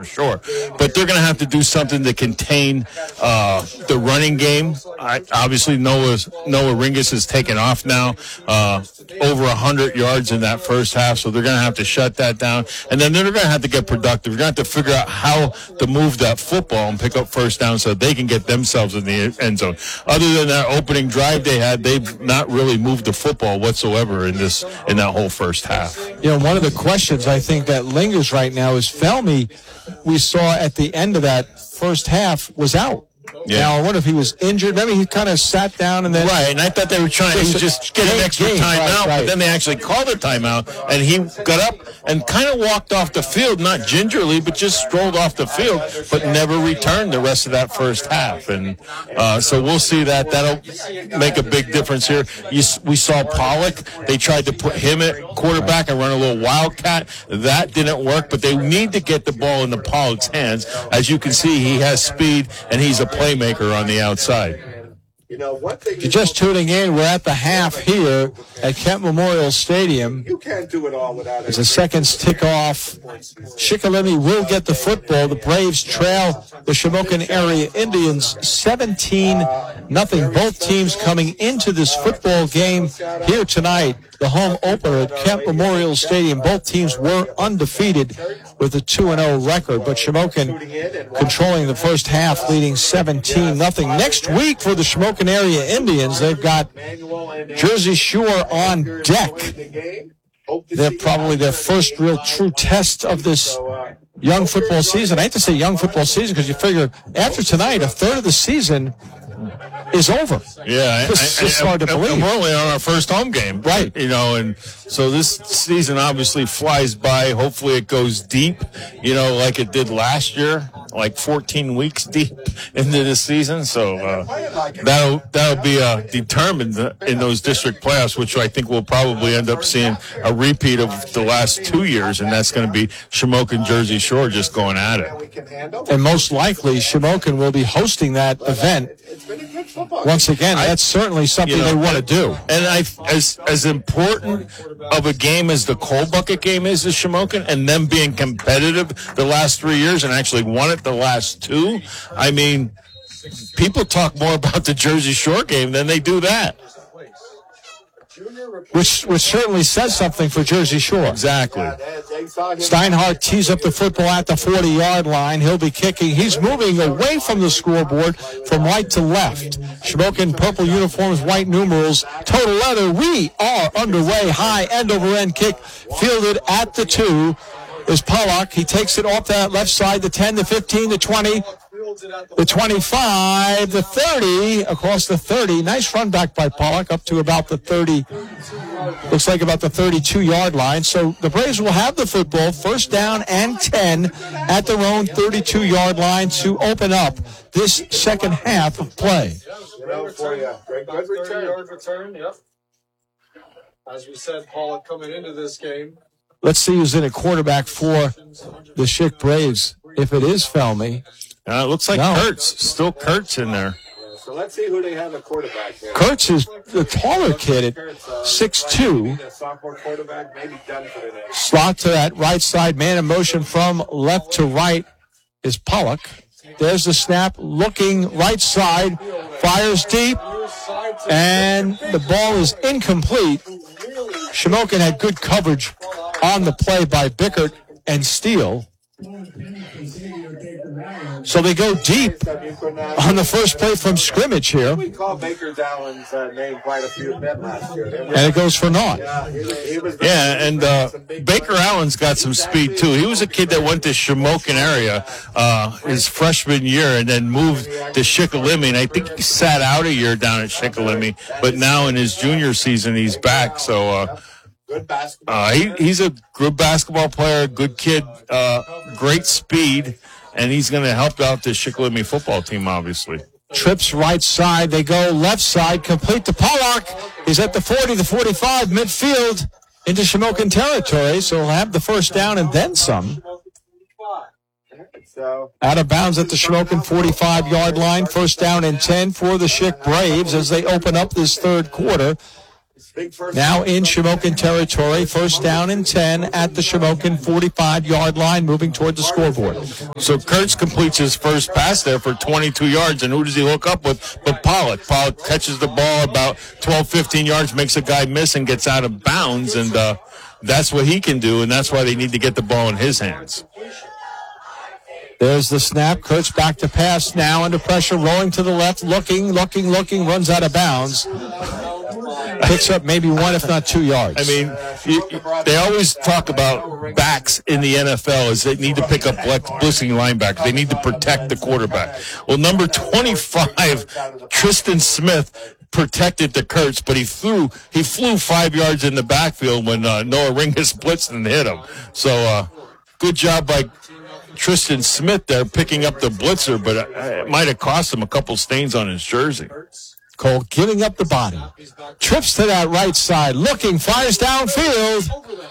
for sure. But they're going to have to do something to contain the running game. Obviously, Noah Ringus has taken off now, over 100 yards in that first half, so they're going to have to shut that down. And then they're going to have to get productive. They're going to have to figure out how to move that football and pick up first down so they can get themselves in the end zone. Other than that opening drive they had, they've not really moved the football whatsoever in that whole first half. One of the questions I think that lingers right now is Felmy, we saw at the end of that first half, was out. Yeah. Now, I wonder if he was injured. Maybe he kind of sat down and then... Right, and I thought they were trying to just get an extra timeout, but then they actually called a timeout, and he got up and kind of walked off the field, not gingerly, but just strolled off the field, but never returned the rest of that first half. And so we'll see that. That'll make a big difference here. We saw Pollock. They tried to put him at quarterback and run a little wildcat. That didn't work, but they need to get the ball into Pollock's hands. As you can see, he has speed, and he's a playmaker on the outside. If you're just tuning in, we're at the half here at Kent Memorial Stadium. You can't do it all without as the seconds tick off, Shikellamy will get the football. The Braves trail the Shamokin Area Indians 17-0. Both teams coming into this football game here tonight, the home opener at Kent Memorial Stadium. Both teams were undefeated with a 2-0 record, but Shamokin controlling the first half, leading 17-0. Next week for the Shamokin Area Indians, they've got Jersey Shore on deck. They're probably their first real true test of this young football season. I hate to say young football season because you figure after tonight, a third of the season is over. Yeah, it's hard to believe. We're only on our first home game, right? And so this season obviously flies by. Hopefully, it goes deep, like it did last year, like 14 weeks deep into the season. So that'll be determined in those district playoffs, which I think we'll probably end up seeing a repeat of the last 2 years, and that's going to be Shamokin and Jersey Shore just going at it. And most likely, Shamokin will be hosting that event. Once again, that's certainly something they want to do. And as important of a game as the Coal Bucket game is Shamokin, and them being competitive the last 3 years and actually won it the last two, I mean, people talk more about the Jersey Shore game than they do that. Which certainly says something for Jersey Shore. Exactly. Steinhardt tees up the football at the 40-yard line. He'll be kicking. He's moving away from the scoreboard from right to left. Shamokin purple uniforms, white numerals, total leather. We are underway. High end-over-end kick fielded at the 2 is Pollock. He takes it off that left side, the 10, the 15, the 20. The 25, the 30, across the 30. Nice run back by Pollock up to about the 30, looks like about the 32-yard line. So the Braves will have the football, first down and 10 at their own 32-yard line to open up this second half of play. Good return, yep. As we said, Pollock coming into this game. Let's see who's in a quarterback for the Schick Braves. If it is Felmy. It looks like Kurtz. Still Kurtz in there. So let's see who they have a quarterback here. Kurtz is the taller kid at 6'2". Sophomore quarterback, maybe done for the day. Slot to that right side, man in motion from left to right is Pollock. There's the snap, looking right side, fires deep, and the ball is incomplete. Shamokin had good coverage on the play by Bickert and Steele. So they go deep on the first play from scrimmage here. We call Baker Allen's name quite a few men last year. And it goes for naught. And Baker Allen's got some speed, too. He was a kid that went to Shamokin area his freshman year and then moved to Shikellamy. And I think he sat out a year down at Shikellamy. But now in his junior season, he's back. So good basketball. He's a good basketball player, good kid, great speed. And he's going to help out the Shikellamy football team, obviously. Trips right side. They go left side. Complete to Pollock. He's at the 40, the 45, midfield into Shamokin territory. So he'll have the first down and then some. Out of bounds at the Shamokin 45-yard line. First down and 10 for the Schick Braves as they open up this third quarter. Now in Shamokin territory, first down and 10 at the Shamokin 45-yard line, moving toward the scoreboard. So Kurtz completes his first pass there for 22 yards, and who does he hook up with but Pollock? Pollock catches the ball about 12, 15 yards, makes a guy miss, and gets out of bounds, and that's what he can do, and that's why they need to get the ball in his hands. There's the snap. Kurtz back to pass now under pressure, rolling to the left, looking, runs out of bounds. Picks up maybe 1, if not 2 yards. I mean, they always talk about backs in the NFL as they need to pick up blitzing linebackers. They need to protect the quarterback. Well, number 25, Tristan Smith, protected the Kurtz, but he flew 5 yards in the backfield when Noah Ringus blitzed and hit him. So good job by Tristan Smith there picking up the blitzer, but it might have cost him a couple stains on his jersey. Cole giving up the body. Trips to that right side. Looking, fires downfield.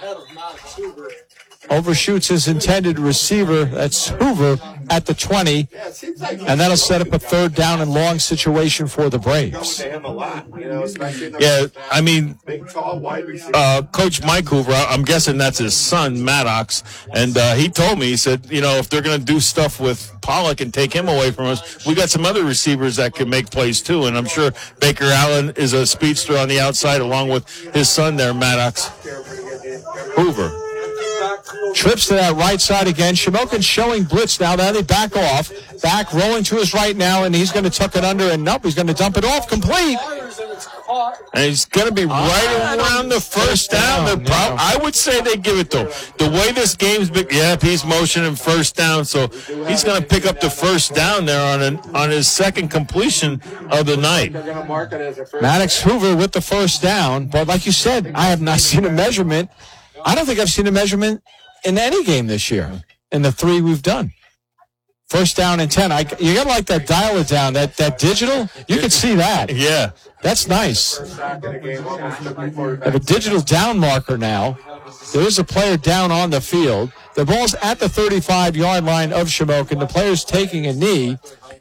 Overshoots his intended receiver. That's Hoover at the 20. And that'll set up a third down and long situation for the Braves. Yeah, I mean, Coach Mike Hoover, I'm guessing that's his son, Maddox, and he told me, he said, if they're going to do stuff with Pollock and take him away from us, we got some other receivers that can make plays too, and I'm sure Baker Allen is a speedster on the outside along with his son there, Maddox. Hoover. Trips to that right side again. Shamokin showing blitz now. Now they back off. Back rolling to his right now, and he's going to tuck it under, and nope, he's going to dump it off complete. And he's going to be right around the first down. I would say they give it to him. The way this game's been, he's motioning first down, so he's going to pick up the first down there on his second completion of the night. Maddox Hoover with the first down, but like you said, I have not seen a measurement. I don't think I've seen a measurement in any game this year in the 3 we've done. First down and 10. You got to like that dial it down, that digital. You can see that. Yeah. That's nice. I have a digital down marker now. There is a player down on the field. The ball's at the 35-yard line of Shamokin. The player's taking a knee.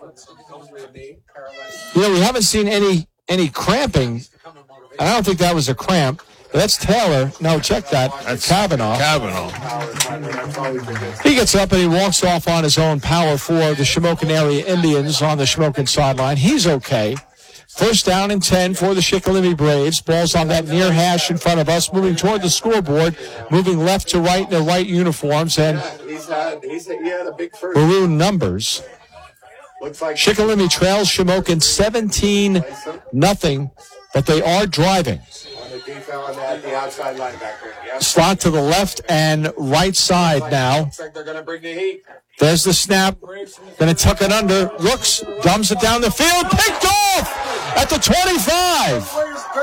We haven't seen any cramping. I don't think that was a cramp. That's Taylor. No, check that. That's Kavanaugh. He gets up and he walks off on his own power for the Shamokin area Indians on the Shamokin sideline. He's okay. First down and 10 for the Shikellamy Braves. Ball's on that near hash in front of us, moving toward the scoreboard, moving left to right in their white uniforms and maroon numbers. Shikellamy trails Shamokin 17-0, but they are driving. Slot to the left and right side now. There's the snap. Going to tuck it under. Looks, dumps it down the field. Picked off at the 25.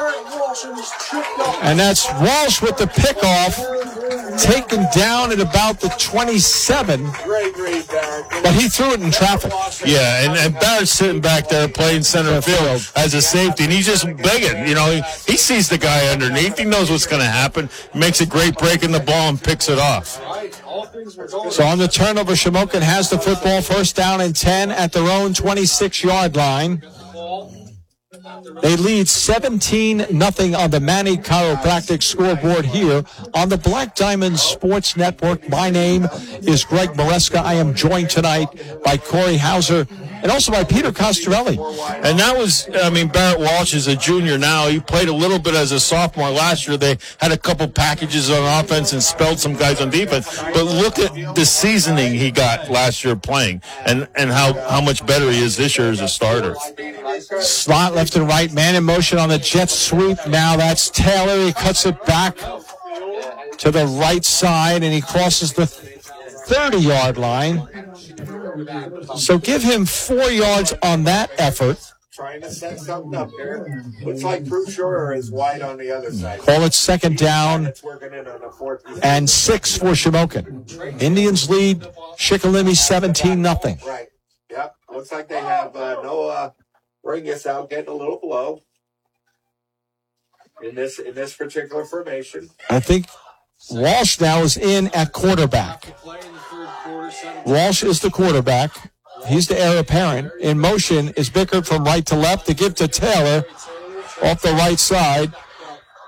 And that's Walsh with the pickoff. Taken down at about the 27. But he threw it in traffic. Yeah, and Barrett's sitting back there playing center field as a safety, and he's just begging. He sees the guy underneath. He knows what's going to happen. Makes a great break in the ball and picks it off. So on the turnover, Shamokin has the football, first down and 10 at their own 26-yard line. They lead 17-0 on the Manny Chiropractic scoreboard here on the Black Diamond Sports Network. My name is Greg Maresca. I am joined tonight by Corey Hauser and also by Peter Costarelli. And that was, Barrett Walsh is a junior now. He played a little bit as a sophomore last year. They had a couple packages on offense and spelled some guys on defense. But look at the seasoning he got last year playing and how much better he is this year as a starter. Slot left and right, man in motion on the jet sweep. Now that's Taylor. He cuts it back to the right side, and he crosses the 30-yard line. So give him 4 yards on that effort. Trying to set something up there. Looks like Proof Shorter is wide on the other side. Call it second down and 6 for Shamokin. Indians lead Shikellamy 17-0. Right. Yep. Looks like they have Noah Ringus out getting a little blow in this particular formation. I think Walsh now is in at quarterback. Walsh is the quarterback. He's the heir apparent. In motion is Bickert from right to left to give to Taylor off the right side.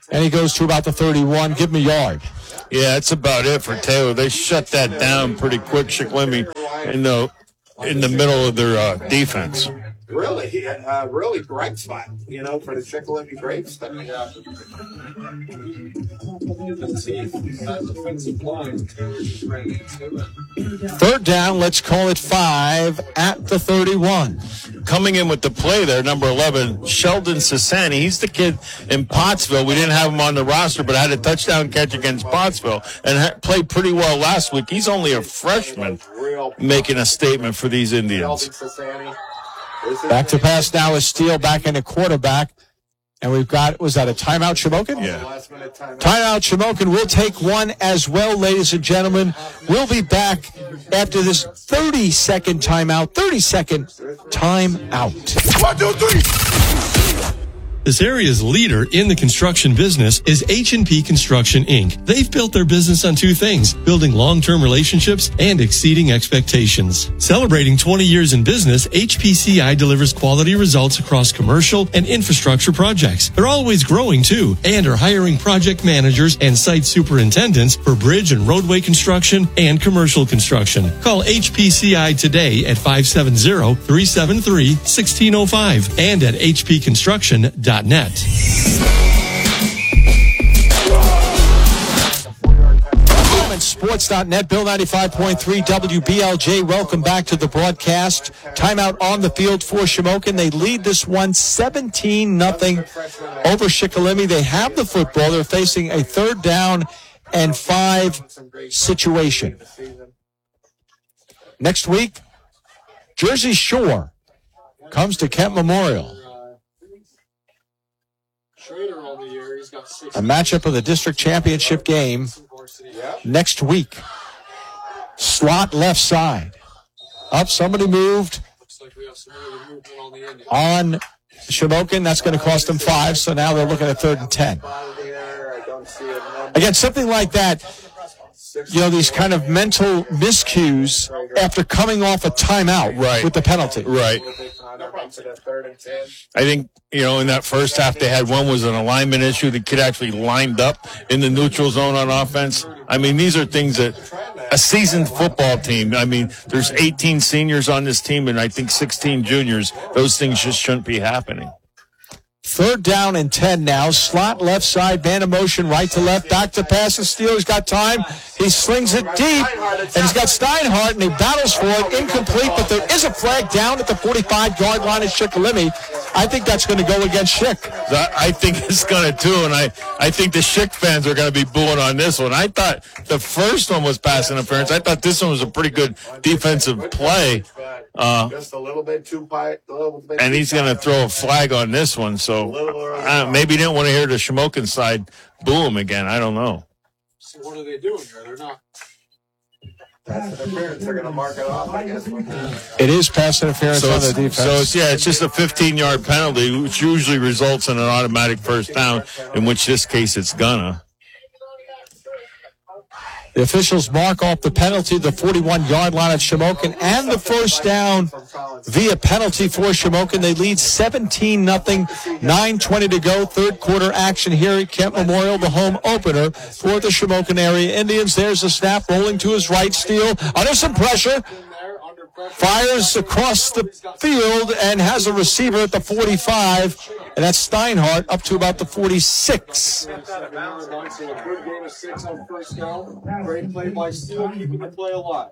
And he goes to about the 31. Give him a yard. Yeah, that's about it for Taylor. They shut that down pretty quick. Shiklimi in the middle of their defense. Really bright spot, for the Shiklimi Braves. Third down, let's call it 5 at the 31. Coming in with the play there, number 11, Sheldon Sassani. He's the kid in Pottsville. We didn't have him on the roster, but had a touchdown catch against Pottsville and played pretty well last week. He's only a freshman, making a statement for these Indians. Back to pass now is Steele back in the quarterback. And we've got, was that a timeout, Shamokin? Yeah. Timeout, Shamokin. We'll take one as well, ladies and gentlemen. We'll be back after this 30-second timeout. 30-second timeout. 1, 2, 3. This area's leader in the construction business is H&P Construction, Inc. They've built their business on two things, building long-term relationships and exceeding expectations. Celebrating 20 years in business, HPCI delivers quality results across commercial and infrastructure projects. They're always growing, too, and are hiring project managers and site superintendents for bridge and roadway construction and commercial construction. Call HPCI today at 570-373-1605 and at hpconstruction.net. Sports.net, Bill 95.3 WBLJ. Welcome back to the broadcast. Timeout on the field for Shamokin. They lead this one 17-0 over Shiklimi. They have the football. They're facing a 3rd down and 5 situation. Next week, Jersey Shore comes to Kent Memorial. A matchup of the district championship game next week. Slot left side. Up, somebody moved on Shamokin. That's going to cost them 5, so now they're looking at 3rd and 10. Again, something like that, these kind of mental miscues after coming off a timeout with the penalty. Right. I think, in that first half they had one was an alignment issue. The kid actually lined up in the neutral zone on offense. I mean, these are things that a seasoned football team, there's 18 seniors on this team and I think 16 juniors. Those things just shouldn't be happening. 3rd down and 10 now. Slot left side, man of motion, right to left, back to pass. The Steelers got time. He slings it deep, and he's got Steinhardt, and he battles for it. Incomplete, but there is a flag down at the 45-yard line of Shiklimi. I think that's going to go against Schick. I think it's going to, too, and I think the Schick fans are going to be booing on this one. I thought the first one was pass interference. I thought this one was a pretty good defensive play. Just a little bit too high. And he's going to throw a flag on this one, so maybe he didn't want to hear the Shamokin side boo him again. I don't know. So what are they doing here? They're not. Pass interference. They're going to mark it off, I guess. It is pass interference on the defense. So it's just a 15-yard penalty, which usually results in an automatic first down, in which this case it's gonna. The officials mark off the penalty, the 41-yard line of Shamokin, and the first down via penalty for Shamokin. They lead 17-0, 9:20 to go. 3rd quarter action here at Kent Memorial, the home opener for the Shamokin area Indians. There's the snap, rolling to his right. Steele under some pressure. Fires across the field and has a receiver at the 45, and that's Steinhardt up to about the 46. Great play by Steele, keeping the play alive.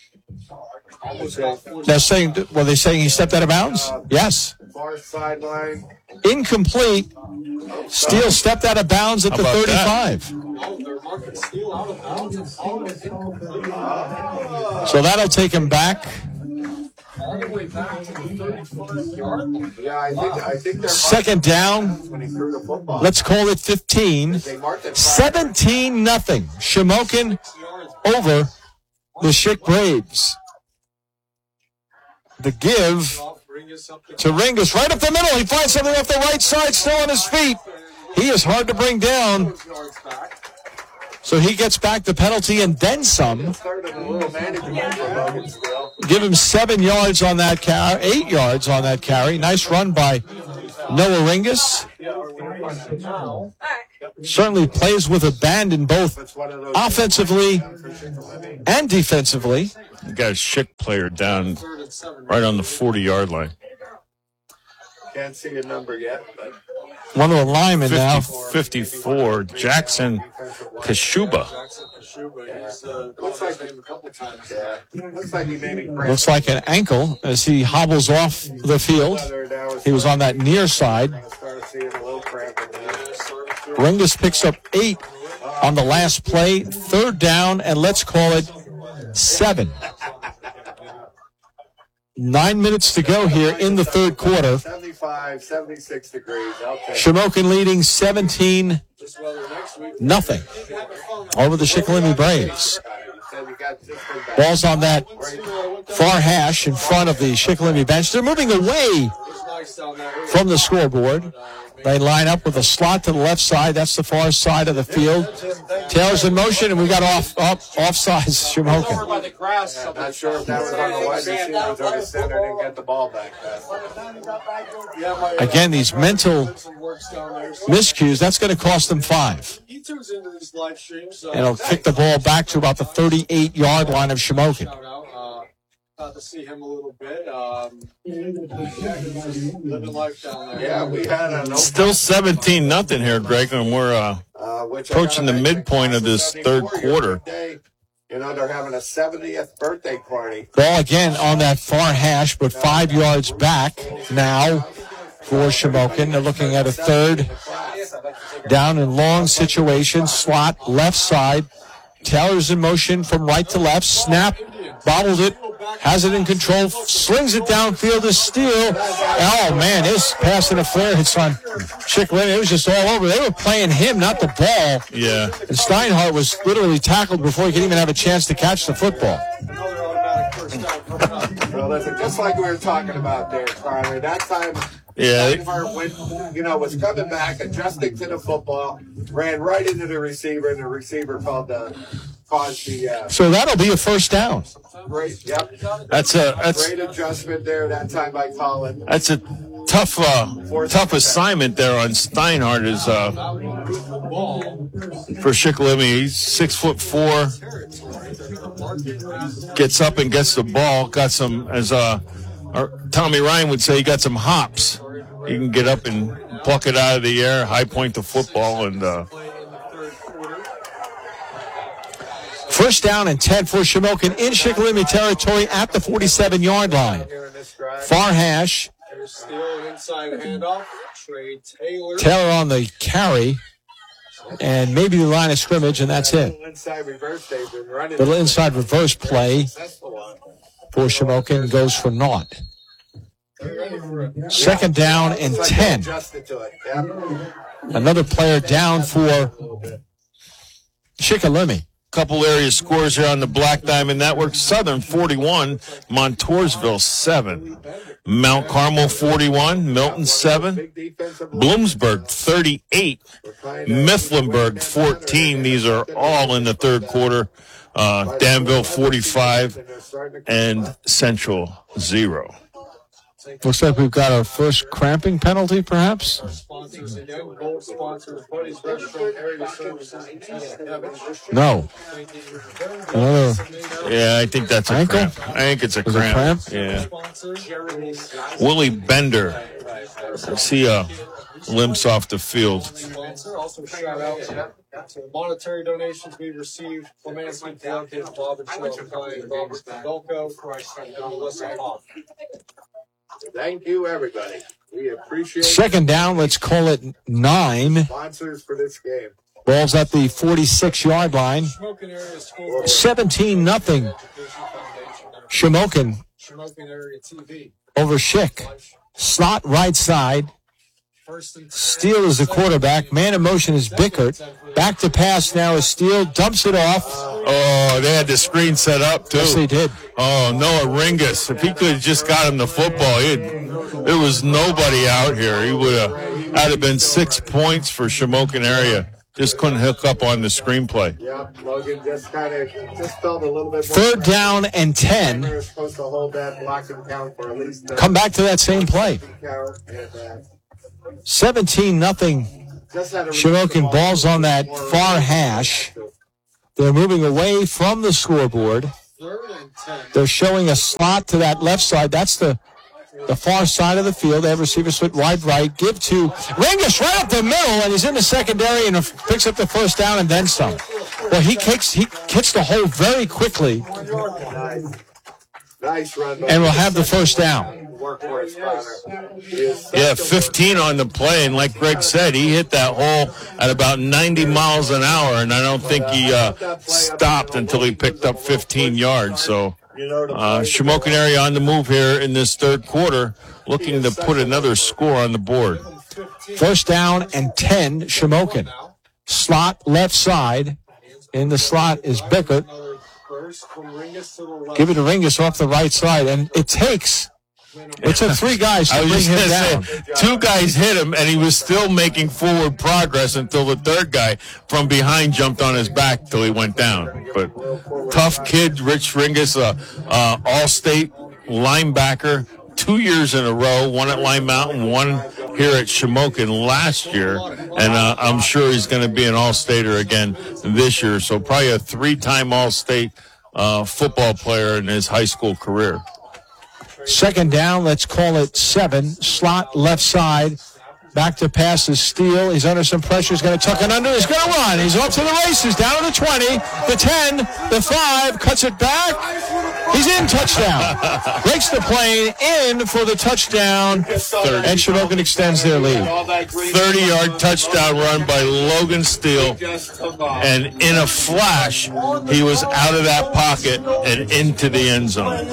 They're saying, were they saying he stepped out of bounds? Yes. Far sideline. Incomplete. Steele stepped out of bounds at the 35. So that'll take him back. All the way back to the 35-yard line. Yeah, I think they're 2nd down. when he threw the football. Let's call it 15. 17-0. Shamokin over the Schick Braves. The give to Ringus right up the middle. He finds something off the right side, still on his feet. He is hard to bring down. So he gets back the penalty and then some. Give him 7 yards on that carry, 8 yards on that carry. Nice run by Noah Ringus. certainly plays with abandon both It's one of those offensively and defensively. You got a Schick player down right on the 40-yard line. Can't see a number yet, but One of the linemen now. 54, Jackson Kashuba. looks like he may be Looks like an ankle as he hobbles off the field. He was on that near side. Start seeing a little cramp in there. Ringus picks up 8 on the last play. 3rd down, and let's call it 7. 9 minutes to go here in the third quarter. 75, 76 degrees. Okay. Shamokin leading 17-0 over the Shikellamy Braves. Ball's on that far hash in front of the Shikellamy bench. They're moving away from the scoreboard. They line up with a slot to the left side. That's the far side of the field. Taylor's in motion, and we got offsides. Shamokin. Not sure if that was on the wide receivers or the center. Didn't get the ball back. Again, these mental miscues, that's going to cost them 5. He tunes into these live streams. And it'll kick the ball back to about the 38-yard line of Shamokin. Got to see him a little bit. Living life down there. Yeah, we had a Still 17-0 here, Greg, and we're approaching the midpoint of this third quarter. You know, they're having a 70th birthday party. Ball again on that far hash, but 5 yards back now for Shamokin. They're looking at a 3rd down and long situation. Slot left side. Taylor's in motion from right to left. Snap, bobbled it, has it in control, slings it downfield to Steele. Oh, man, this pass interference on Shikellamy. It was just all over. They were playing him, not the ball. Yeah. And Steinhardt was literally tackled before he could even have a chance to catch the football. Well, listen, just like we were talking about there, Carter, that time Steinhardt went, was coming back, adjusting to the football, ran right into the receiver, and the receiver caused the So that'll be a 1st down. great, yep. That's Great adjustment there that time by Colin. That's a tough assignment there on Steinhardt for Shikellamy. He's 6'4", gets up and gets the ball. Got some, as Tommy Ryan would say, he got some hops. He can get up and pluck it out of the air, high point the football, and 1st down and 10 for Shamokin in Shikellamy territory at the 47-yard line. Far hash. Taylor on the carry, and maybe the line of scrimmage, and that's it. Little inside reverse play for Shamokin goes for naught. 2nd down and 10. Another player down for Shikellamy. couple area scores here on the Black Diamond Network. Southern 41, Montoursville 7. Mount Carmel 41, Milton 7. Bloomsburg 38, Mifflinburg 14. These are all in the third quarter. Danville 45, and Central 0. Looks like we've got our first cramping penalty, perhaps. No. Yeah, I think that's a ankle? cramp. I think it's a cramp. Yeah. Willie Bender. I see limps off the field. Also, shout out to monetary donations we received from Anthony Bianchi, Bob and Cheryl Klein, Robert Dolko, and Melissa Hoff. Thank you, everybody. We appreciate it. Second down, let's call it 9. Sponsors for this game. Ball's at the 46-yard line. 17-0. Shamokin over Schick. Slot right side. Steele is the quarterback. Man in motion is Bickert. Back to pass now is Steele. Dumps it off. Oh, they had the screen set up, too. Yes, they did. Oh, Noah Ringus. If he could have just got him the football, there was nobody out here. He would have been 6 points for Shamokin area. Just couldn't hook up on the screenplay. Yeah, Logan just felt a little bit more. Third down and 10. They're supposed to hold that blocking count for at least. Come back to that same play. 17-0 Shamokin balls on that far hash. They're moving away from the scoreboard. They're showing a slot to that left side. That's the far side of the field. They have receiver split wide right. Give to Ringus right up the middle, and he's in the secondary and picks up the first down and then some. Well, he hits the hole very quickly. Nice run. And we'll have the first down. Yeah, 15 on the play, and like Greg said, he hit that hole at about 90 miles an hour, and I don't think he stopped until he picked up 15 yards. So Shamokin area on the move here in this third quarter, looking to put another score on the board. First down and 10, Shamokin. Slot left side. In the slot is Bickert. Give it to Ringus off the right side, and it took 3 guys to bring him down. 2 guys hit him, and he was still making forward progress until the third guy from behind jumped on his back till he went down. But tough kid, Rich Ringus, all-state linebacker, 2 years in a row, one at Lime Mountain, one here at Shamokin last year, and I'm sure he's going to be an all-stater again this year. So probably a 3-time all-state football player in his high school career. Second down, let's call it 7. Slot left side. Back to pass is Steele. He's under some pressure. He's going to tuck it under. He's going to run. He's off to the races. Down to the 20, the 10, the 5. Cuts it back. He's in. Touchdown. Breaks the plane in for the touchdown. And Shamokin extends their lead. 30-yard touchdown run by Logan Steele. And in a flash, he was out of that pocket and into the end zone.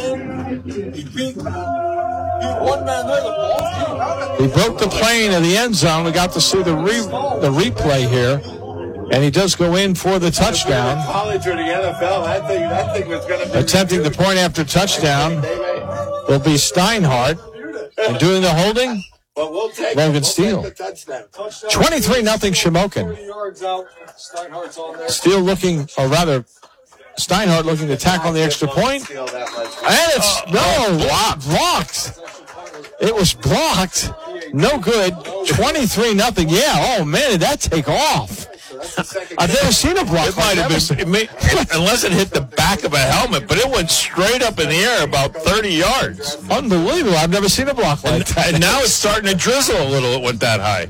He broke the plane in the end zone. We got to see the replay here. And he does go in for the touchdown. College or the NFL, that thing was going to be attempting the point after touchdown will be Steinhardt. And doing the holding, Logan Steele. 23-0 Shamokin. Steele looking, or rather, Steinhardt looking to tackle on the extra point. And it's, blocked. It was blocked. No good. 23-0. Yeah, oh man, did that take off? I've never seen a block. It might have been, unless it hit the back of a helmet, but it went straight up in the air about 30 yards. Unbelievable. I've never seen a block like that. And now it's starting to drizzle a little. It went that high.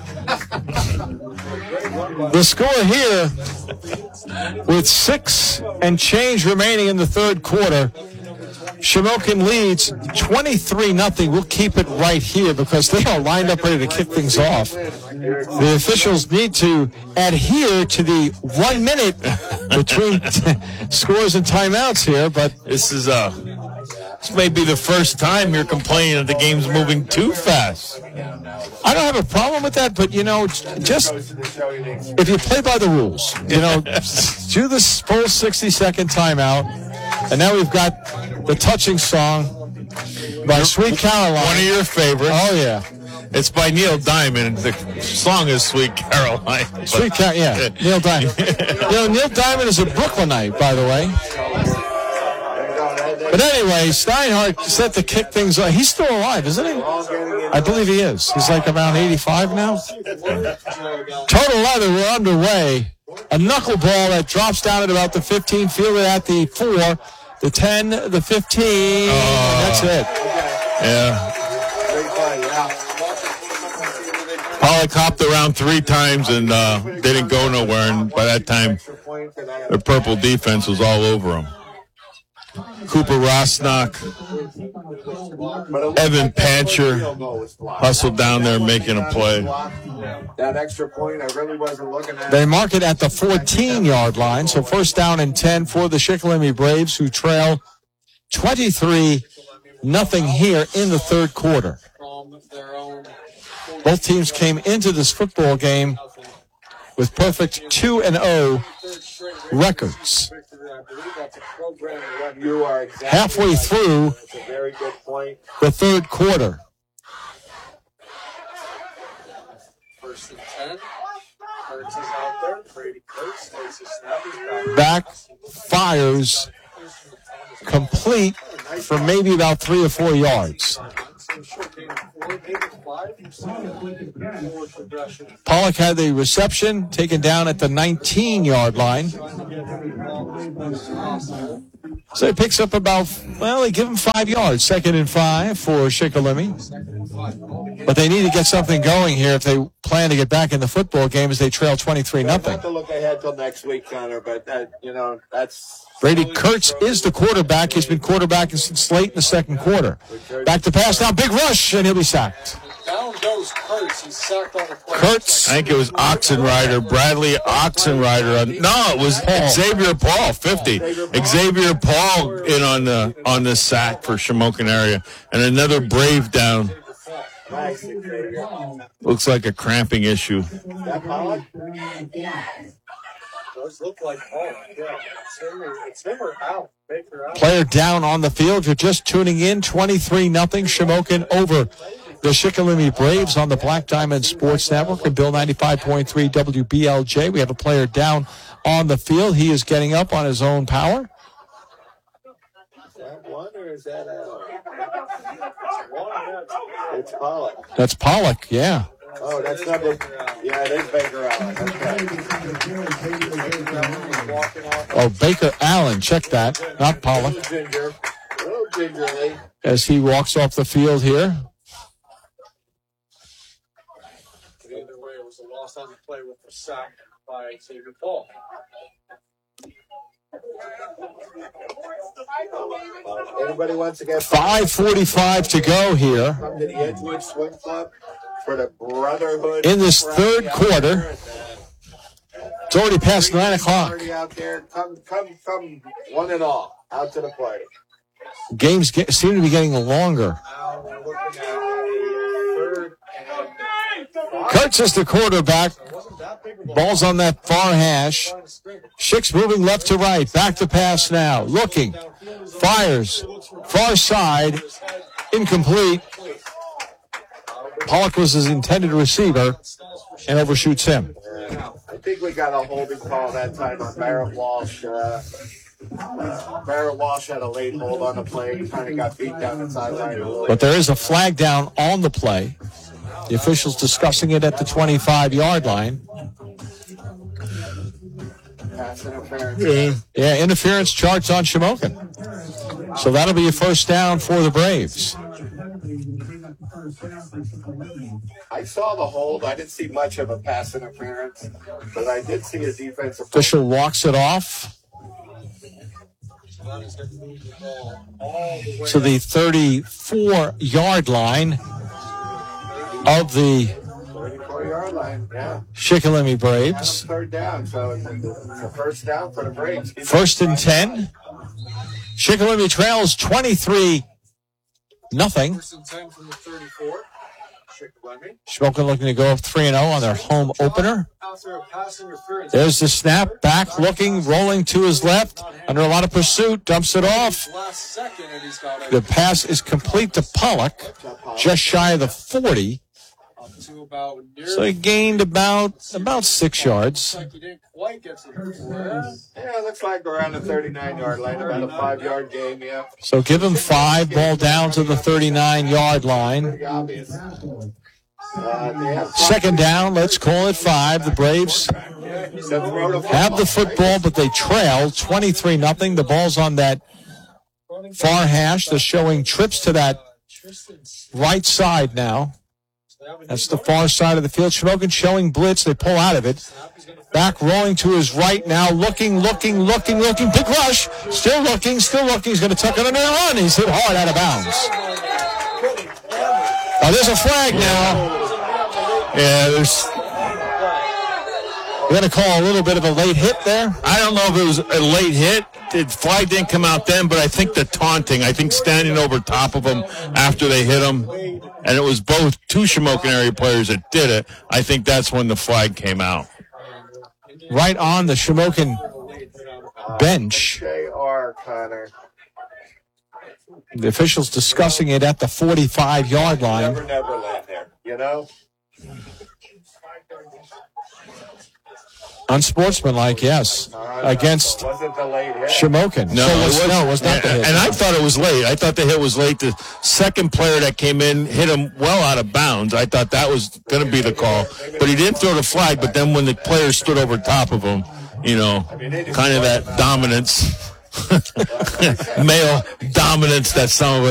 The score here, with 6 and change remaining in the third quarter, Shamokin leads 23-0. We'll keep it right here because they are lined up ready to kick things off. The officials need to adhere to the 1 minute between scores and timeouts here, but this may be the first time you're complaining that the game's moving too fast. I don't have a problem with that, but, just if you play by the rules, do this full 60-second timeout, and now we've got the touching song by Sweet Caroline. One of your favorites. Oh, yeah. It's by Neil Diamond. The song is Sweet Caroline. Yeah, Neil Diamond. Neil Diamond is a Brooklynite, by the way. But anyway, Steinhardt set to kick things off. He's still alive, isn't he? I believe he is. He's like around 85 now. Total leather, we're underway. A knuckleball that drops down at about the 15, fielded at the 4, the 10, the 15, and that's it. Yeah. Pollock hopped around 3 times and didn't go nowhere, and by that time, the purple defense was all over him. Cooper Rosnock, Evan Pancher hustled down there making a play. That extra point, I really wasn't looking at. They mark it at the 14-yard line, so first down and 10 for the Shikellamy Braves, who trail 23-0 here in the third quarter. Both teams came into this football game with perfect 2-0 records. Halfway through the third quarter. First and 10. Kurtz is out there. Brady Kurtz takes a snap. Back fires complete for maybe about 3 or 4 yards. Pollock had the reception, taken down at the 19-yard line. So he picks up about, they give him 5 yards. 2nd and 5 for Shikellamy. But they need to get something going here if they plan to get back in the football game as they trail 23-0. We'll have to look ahead till next week, Connor, but that's... Brady Kurtz is the quarterback. He's been quarterbacking since late in the second quarter. Back to pass now, big rush, and he'll be sacked. Down goes Kurtz. He's sacked on the play. Kurtz. I think it was Oxenrider, Bradley Oxenrider. No, it was Xavier Paul, 50. Xavier Paul in on the sack for Shamokin area. And another Brave down. Looks like a cramping issue. Those look like it's him or out. Baker out. Player down on the field. You're just tuning in. 23-0. Shamokin over the Shikellamy Braves on the Black Diamond Sports Network and Bill 95.3 WBLJ. We have a player down on the field. He is getting up on his own power. Is that one or is that it's Pollock. That's Pollock, yeah. Oh, that's number. Yeah, it is Baker Allen. Oh, Baker Allen. Check that. Not Pollock. A little gingerly. As he walks off the field here. Either way, it was a loss on the play with the sack by Xavier Paul. Anybody wants to get 5:45 to go here. Come to the Edgewood Swim Club for the Brotherhood. In this third quarter. It's already past 9 o'clock. Party out there. Come, one and all, out to the party. Games seem to be getting longer. Now we're looking at a third and Kurtz is the quarterback. Ball's on that far hash. Schick's moving left to right. Back to pass now. Looking. Fires. Far side. Incomplete. Pollock was his intended receiver and overshoots him. I think we got a holding call that time on Barrett Walsh. Barrett Walsh had a late hold on the play. He kind of got beat down the sideline a little. But there is a flag down on the play. The officials discussing it at the 25-yard line. Pass interference. Yeah, interference charged on Shamokin. So that'll be a first down for the Braves. I saw the hold. I didn't see much of a pass interference, but I did see a defensive. Official walks it off to the 34-yard line of the 34-yard line. Yeah. Shikellamy Braves. Third down, so it's a first down for the Braves. First and 10. Shikellamy trails 23-0. First and 10 from the 34. Shamokin looking to go up 3-0 on their home opener. After a pass interference. There's the snap. Back looking, rolling to his left. Under a lot of pursuit. Dumps it off. Last second, and he's got The pass is complete to Pollock. Just shy of the 40. So he gained about 6 yards. Yeah, looks like around the 39-yard line, about a 5-yard game, yeah. So give him 5, ball down to the 39-yard line. Pretty obvious. Second down, let's call it 5. The Braves have the football, but they trail 23-0. The ball's on that far hash. They're showing trips to that right side now. That's the far side of the field. Shamokin showing blitz. They pull out of it. Back rolling to his right now. Looking. Big rush. Still looking. He's going to tuck it under and run. He's hit hard out of bounds. Oh, there's a flag now. Yeah, We're going to call a little bit of a late hit there. I don't know if it was a late hit. The flag didn't come out then, but I think the taunting, standing over top of him after they hit him, and it was both two Shamokin area players that did it. I think that's when the flag came out. Right on the Shamokin bench. J.R. Connor. The officials discussing it at the 45-yard line. Never land there, you know? Unsportsmanlike, yes, against Shamokin. No, it was not the hit. And I thought it was late. I thought the hit was late. The second player that came in hit him well out of bounds. I thought that was going to be the call. But he didn't throw the flag, but then when the player stood over top of him, kind of that dominance, male dominance that some of us